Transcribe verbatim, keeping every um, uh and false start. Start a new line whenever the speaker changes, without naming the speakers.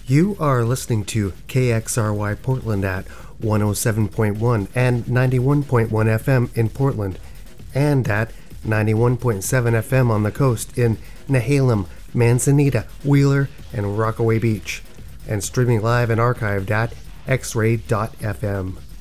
You are listening to K X R Y Portland at one oh seven point one and ninety-one point one F M in Portland, and at ninety-one point seven F M on the coast in Nehalem, Manzanita, Wheeler, and Rockaway Beach, and streaming live and archived at x ray dot f m.